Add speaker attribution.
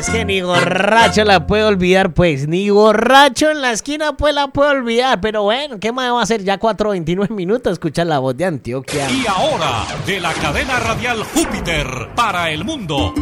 Speaker 1: Es que ni borracho la puede olvidar, pues. Ni borracho en la esquina, pues la puede olvidar. Pero bueno, ¿qué más va a hacer? Ya 4:29 escuchar la voz de Antioquia.
Speaker 2: Y ahora, de la cadena radial Júpiter para el mundo,